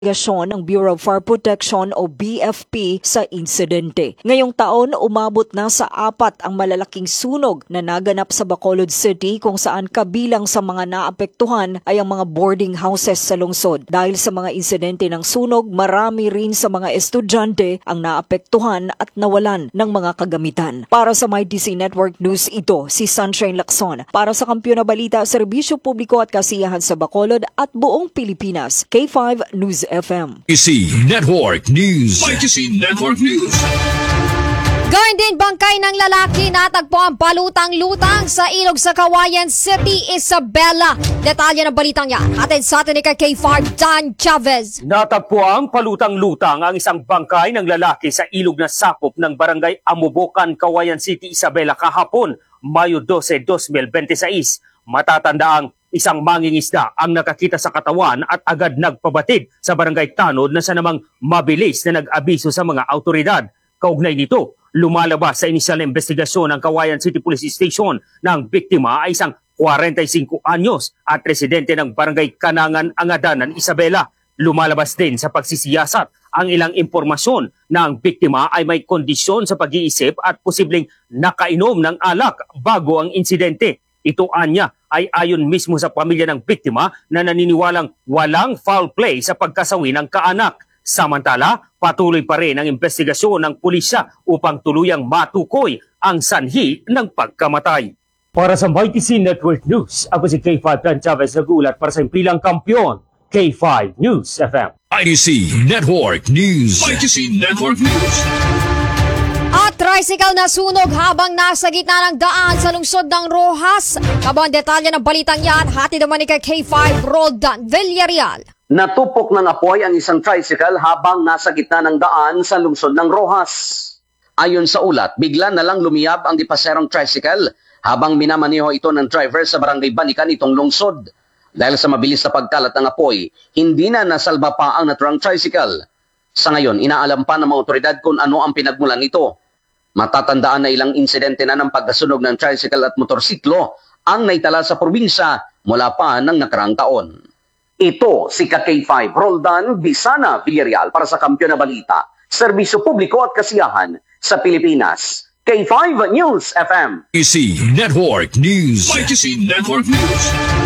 investigasyon ng Bureau of Fire Protection o BFP sa insidente. Ngayong taon, umabot na sa 4 ang malalaking sunog na naganap sa Bacolod City kung saan kabilang sa mga naapektuhan ay ang mga boarding houses sa lungsod. Dahil sa mga insidente ng sunog, marami rin sa mga estudyante ang naapektuhan at nawalan ng mga kagamitan. Para sa MyDC Network News, ito si Sunshine Lacson. Para sa Kampiyon na Balita, Serbisyo Publiko at Kasiyahan sa Bacolod at buong Pilipinas, K5 News FM. MyDC Network News. MyDC Network News. Gayun din, bangkay ng lalaki natagpo ang palutang-lutang sa ilog sa Cauayan City, Isabela. Detalye ng balitang yan, hatid sa atin ni K5 Dan Chavez. Natagpo ang palutang-lutang ang isang bangkay ng lalaki sa ilog na sakop ng barangay Amubokan, Cauayan City, Isabela kahapon, Mayo 12, 2026. Matatandaang isang mangingisda ang nakakita sa katawan at agad nagpabatid sa barangay Tanod na sa namang mabilis na nag-abiso sa mga autoridad. Kaugnay nito, lumalabas sa inisyal na investigasyon ng Cauayan City Police Station na ang biktima ay isang 45 anyos at residente ng barangay Kanangan, Angadanan, Isabela. Lumalabas din sa pagsisiyasat ang ilang impormasyon na ang biktima ay may kondisyon sa pag-iisip at posibleng nakainom ng alak bago ang insidente. Ito anya ay ayon mismo sa pamilya ng biktima na naniniwalang walang foul play sa pagkasawi ng kaanak. Samantala, patuloy pa rin ang investigasyon ng pulisya upang tuluyang matukoy ang sanhi ng pagkamatay. Para sa MyDC Network News, ako si K5 Dan Chavez nagulat para sa impilang kampiyon, K5 News FM. MyDC Network News. MyDC Network News. At tricycle na sunog habang nasa gitna ng daan sa lungsod ng Rojas. Kabang detalye ng balitang yan, hatid naman ni K5 Roldan Villarreal. Natupok ng apoy ang isang tricycle habang nasa gitna ng daan sa lungsod ng Rojas. Ayon sa ulat, bigla na lang lumiyab ang dipaserong tricycle habang minamaneho ito ng driver sa barangay Banikan itong lungsod. Dahil sa mabilis na pagkalat ng apoy, hindi na nasalba pa ang naturang tricycle. Sa ngayon, inaalam pa ng mga otoridad kung ano ang pinagmulan nito. Matatandaan na ilang insidente na ng pagkasunog ng tricycle at motorsiklo ang naitala sa probinsya mula pa ng nakarang taon. Ito si K5 Roldan Bisana Villarreal para sa Kampiyon na Balita, Serbisyo Publiko at Kasiyahan sa Pilipinas. K5 News FM. MyDC Network News. MyDC Network News.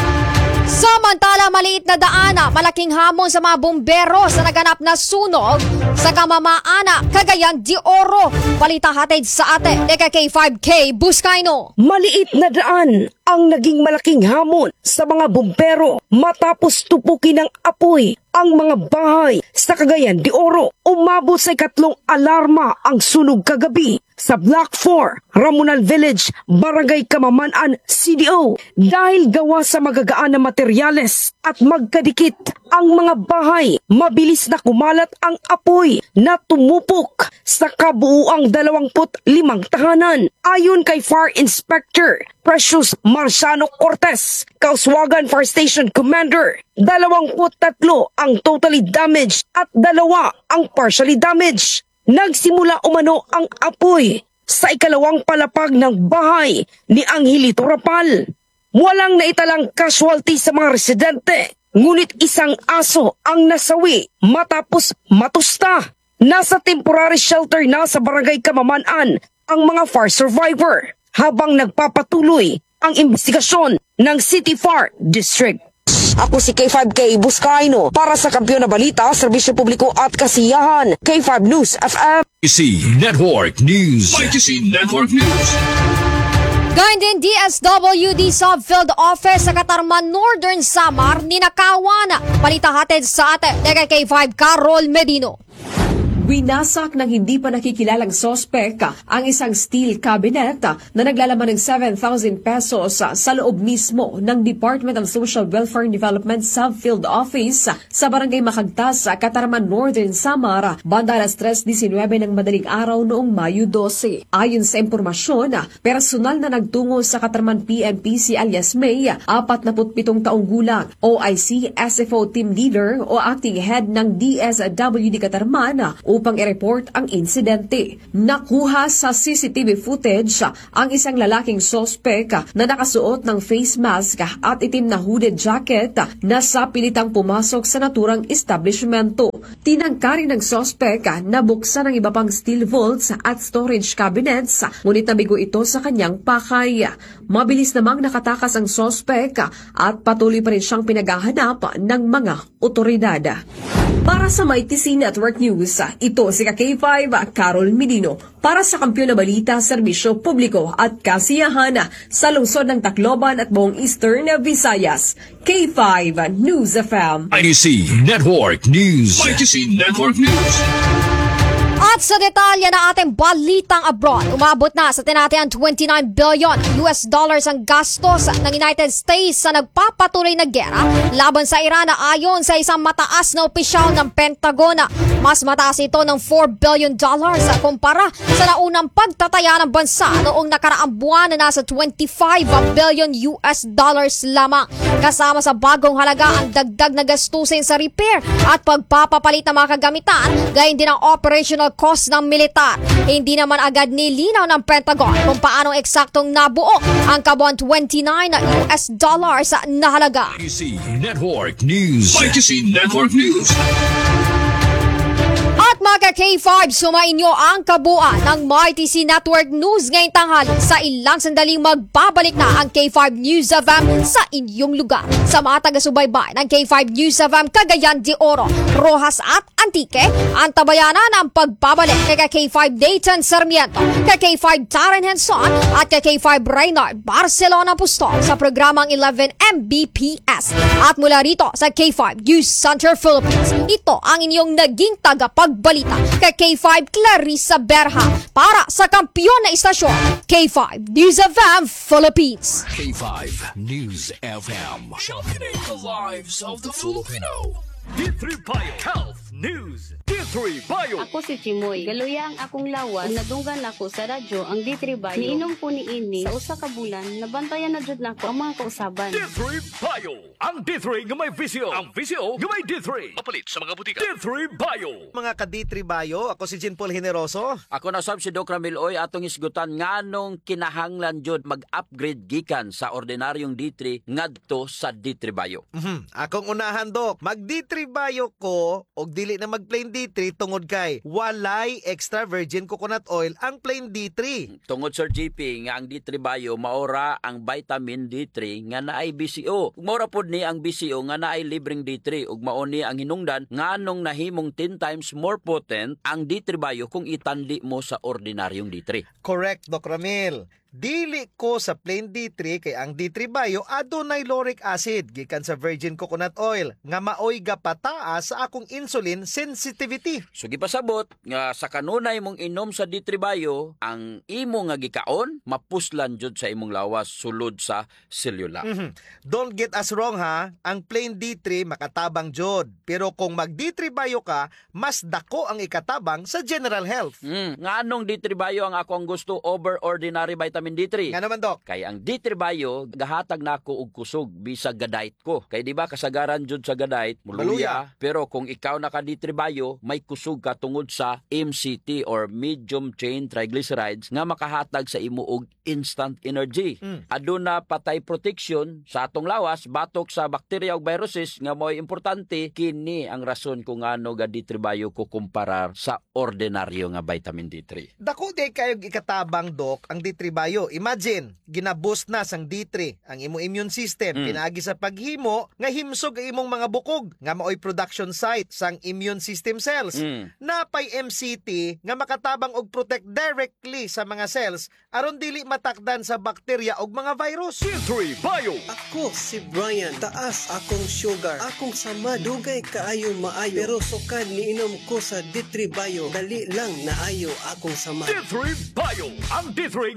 Samantala, maliit na daana, malaking hamon sa mga bumbero sa naganap na sunog sa Kamamaana, Cagayan de Oro. Balita hatid sa atin, K5K Buscaino. Maliit na daan ang naging malaking hamon sa mga bumbero matapos tupukin ng apoy ang mga bahay sa Cagayan de Oro. Umabot sa 3 alarma ang sunog kagabi sa Block 4, Ramonal Village, Barangay Kamaman-an, CDO. Dahil gawa sa magagaan na materyales at magkadikit ang mga bahay, mabilis na kumalat ang apoy na tumupok sa kabuuang 25 tahanan. Ayon kay Fire Inspector Precious Marciano Cortez, Kauswagan Fire Station Commander, 23 ang totally damaged at 2 ang partially damaged. Nagsimula umano ang apoy sa ikalawang palapag ng bahay ni Angelito Rapal. Walang naitalang casualty sa mga residente, ngunit isang aso ang nasawi matapos matusta. Nasa temporary shelter na sa Barangay Kamaman-an ang mga fire survivor habang nagpapatuloy ang investigasyon ng City Fire District. Ako si K5K Buscaino para sa Kampiyon na Balita, Serbisyo Publiko at Kasiyahan, K5 News FM. MyDC Network News. MyDC Network News. Gayun din, DSWD Subfield Office sa Katarman Northern Samar, ninakawan. Balita hatid sa atin, K5 Carol Medino. Winasak ng hindi pa nakikilalang sospek ang isang steel cabinet na naglalaman ng 7,000 pesos sa loob mismo ng Department of Social Welfare and Development Subfield Office sa Barangay Makagtas, Katarman Northern Samar, banda alas 3:19 ng madaling araw noong Mayo 12. Ayon sa impormasyon, personal na nagtungo sa Katarman PNP si alias May, 47 taong gulang, OIC SFO Team Leader o Acting Head ng DSWD Katarman upang i-report ang insidente. Nakuha sa CCTV footage ang isang lalaking sospek na nakasuot ng face mask at itim na hooded jacket na sa pilitang pumasok sa naturang establishmento. Tinangkari ng sospek na buksan ang iba pang steel vaults at storage cabinets, ngunit nabigo ito sa kanyang pakay. Mabilis namang nakatakas ang sospek at patuloy pa rin siyang pinaghahanap ng mga otoridad. Para sa MyTC Network News, ito si K5 Carol Medino para sa Kampiyon na Balita, Serbisyo Publiko at Kasiyahan sa lungsod ng Tacloban at buong Eastern Visayas. K5 News FM. ITC Network News. ITC Network News. At sa detalye na ating balitang abroad, umabot na sa tinatayang $29 billion ang gastos ng United States sa nagpapatuloy na gera laban sa Iran ayon sa isang mataas na opisyal ng Pentagon. Mas mataas ito ng $4 billion kumpara sa naunang pagtataya ng bansa noong nakaraang buwan na nasa $25 billion lamang. Kasama sa bagong halaga ang dagdag na gastusin sa repair at pagpapapalit ng mga kagamitan, gayon din ang operational cost ng militar. Hindi naman agad nilinaw ng Pentagon kung paano eksaktong nabuo ang kabuuan $29 na halaga. ITC Network News. ITC Network News. At mga K5, sumainyo ang kabuuan ng MyTC Network News ngayong tanghali. Sa ilang sandaling magbabalik na ang K5 News FM sa inyong lugar. Sa mga taga-subaybay ng K5 News FM, Cagayan de Oro, Rojas at Antique, ang tabayanan ang pagbabalik kay K5 Dayton Sarmiento, kay K5 Taryn Henson at kay K5 Reynard Barcelona Pustol sa programang 11 Mbps. At mula rito sa K5 News Center Philippines, ito ang inyong naging tagapagbalita kay K5 Clarissa Berha para sa kampiyon na istasyon K5 News FM Philippines. K5 News FM. Championing the lives of the Filipino. D3 Bio Health News. D3 Bio. Ako si Chimoy. Galuya ang akong lawas. Nadunggan ako sa radyo ang D3 Bio. Niinom ko ni ini sa usa ka bulan. Nabantayan na jud nako ang mga kausaban. D3 Bio. Ang D3 nga may visyo. Ang visyo nga may D3. Mapalit sa mga butika. D3 Bio. Mga ka-D3 Bio, ako si Jean Paul Generoso. Ako na sab si Doc Ramil Oy atong isgutan nganong kinahanglan jud mag-upgrade gikan sa ordinaryong D3 ngadto sa D3 Bio. Akong unahan, Doc. Mag-D3 Bio ko og dili na mag-plain D3 tungod kay walay extra virgin coconut oil ang plain D3. Tungod Sir GP nga ang D3 Bio maora ang vitamin D3 nga naay BCO. Ug maora pod ni ang BCO nga naay libreng D3 ug mao ni ang hinungdan nganong nahimong 10 times more potent ang D3 Bio kung itanli mo sa ordinaryong D3. Correct, Doc Ramil. Dili ko sa plain D3 kay ang D3 Bio adunay lauric acid gikan sa virgin coconut oil nga maoy gapataas sa akong insulin sensitivity. So gipasabot nga sa kanunay mong inom sa D3 Bio, ang imo nga gikaon mapuslan jud sa imong lawas sulod sa selula. Don't get us wrong ha, ang plain D3 makatabang jud. Pero kung mag D3 Bio ka, mas dako ang ikatabang sa general health. Nga anong D3 Bio ang ako ang gusto over ordinary vitamin D3? Nga naman, Doc. Kay ang D3 Bio gahatag nako og kusog bisag gadait ko. Kay di ba kasagaran jud sa gadait muluya, pero kung ikaw naka D3 Bio may kusog ka tungod sa MCT or medium chain triglycerides nga makahatag sa imo og instant energy. Aduna patay protection sa atong lawas batok sa bakterya ug viruses nga mo'y importante. Kini ang rason kung ano ga D3 Bio ko kumparar sa ordinaryo nga vitamin D3. Dako di kayo ikatabang, Doc, ang D3 Bio. Imagine, ginaboost na sang D3 ang imong immune system pinaagi sa paghimo nga himsog ang imong mga bukog nga maoy production site sang immune system cells. Napay MCT nga makatabang og protect directly sa mga cells aron dili matakdan sa bakterya og mga virus. D3 Bio. Ako si Brian, taas akong sugar, akong sama dugay kaayo maayo, pero sukad niinom ko sa D3 Bio, dali lang naayo akong sama. D3 Bio. Ang D3 nga may visyo.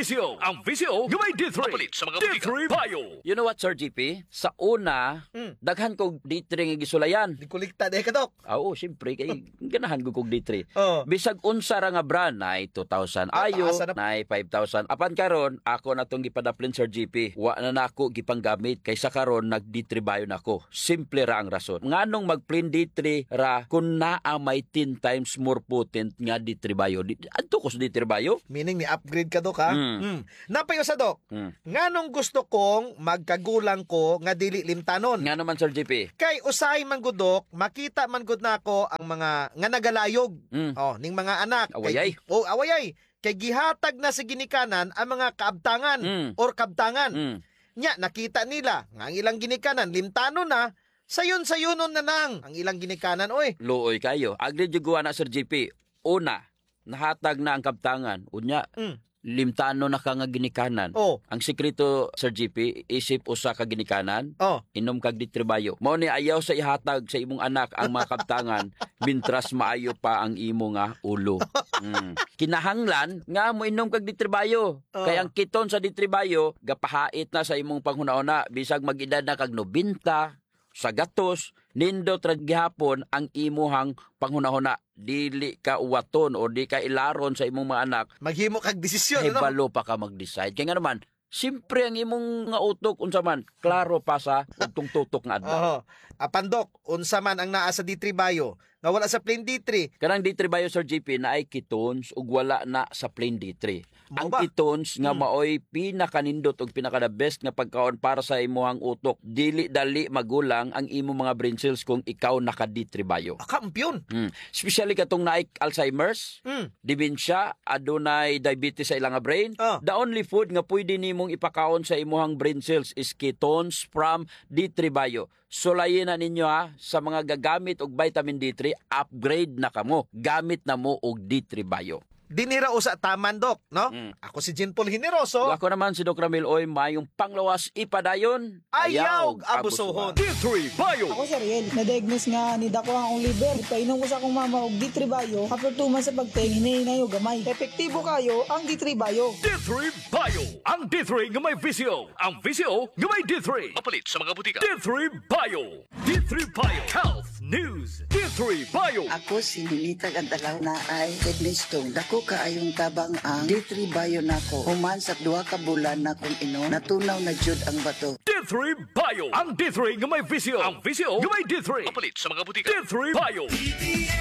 visyo. Ang visyo nga may D3. Mapalit sa mga D3 Bio. You know what, Sir GP? Sa una, daghan kog D3 nga gisulayan. Di kulikta de ka, Dok. Oo, siyempre, kay ganahan ko kog D3. Oh. Bisag unsa ra nga brand, na 2,000 ayo, taasa na. na 5,000. Apan karon, ako na itong gipadaplin, Sir GP. Wa na nako gipanggamit, kaysa karon nag D3 Bio na ko. Simple ra ang rason. Nganong mag-plain D3 ra, kung naa may 10 times more potent nga D3 Bio. Adto ko sa D3 Bio? Meaning ni upgrade ka, Dok, ha? Napayo sa, Dok. Nganong gusto kong magkagulang ko nga dili limtanon? Nga naman, Sir GP. Kay usay man gud, Dok, makita man gud nako ang mga nga nagalayog. Ning mga anak. Awayay. Awayay. Kay gihatag na sa ginikanan ang mga kaabtangan or kabtangan. Nya nakita nila nga ang ilang ginikanan limtanon na, sayon-sayonon na nang ang ilang ginikanan, oy. Luoy kayo. Agreed yung gawa na, Sir GP. Una, nahatag na ang kabtangan. Unya, limtano na ka nga ginikanan. Oh. Ang sekreto, Sir GP, isip usa ka ginikanan, inom kag D3 Bio. Mao ni ayaw sa ihatag sa imong anak ang mga kabtangan, bintras maayo pa ang imo nga ulo. Kinahanglan nga mo inom kag D3 Bio. Kay ang kiton sa D3 Bio, gapahait na sa imong panghuna-una, bisag mag-edad na kag 90, sa gatos, nindot ra gihapon ang imuhang panghunahuna. Dili ka uwaton o di ka ilaron sa imong mga anak. Maghimo kag desisyon, no? Balo pa ka mag-decide. Kaya nga naman, simpre ang imong nga utok, unsa man, klaro pa sa utong tutok nga adlaw. Apan, Dok, unsa man ang naa sa D3 Bio, nga wala sa plain D3. Kanang D3 Bio, Sir GP, na ay ketones ug wala na sa plain D3. Ang ba? ketones nga maoy pinakanindot ug pinaka the best nga pagkaon para sa imuhang utok. Dili dali magulang ang imong mga brain cells kung ikaw naka D3 Bio. Kampyon. Especially katong naay Alzheimer's, dementia, adunay diabetes sa ilang nga brain. The only food nga pwede nimong ipakaon sa imuhang brain cells is ketones from D3 Bio. Sulayin na ninyo, ha, sa mga gagamit og vitamin D3, upgrade na kamo. Gamit na mo og D3 Bio. Dinira usa taman, Dok, no? Ako si Jean Paul Generoso. Ako naman si Dr. Ramil Oy, mayong panglawas ipadayon. Ayaw abusohon. D3 Bio. Ako si Riel, na-diagnose nga ni dako ang liver. Ipainom ko sa akong mama og D3 Bio. After 2 months sa pagtingin, hinayo gamay. Epektibo kayo ang D3 Bio. D3 Bio. Ang D3 nga may visyo. Ang visyo nga may D3. Mapalit sa mga butika. D3 Bio. D3 Bio Health News. D3 Bio. Ako si Ninita Gantalaw na ay kidney-stone. Dako kaayong tabang ang D3 Bio nako. Human sa 2 ka bulan na kong inom, natunaw na jud ang bato. D3 Bio. Ang D3 nga may visyo. Ang visyo nga may D3. Mapalit sa mga butika. D3 Bio.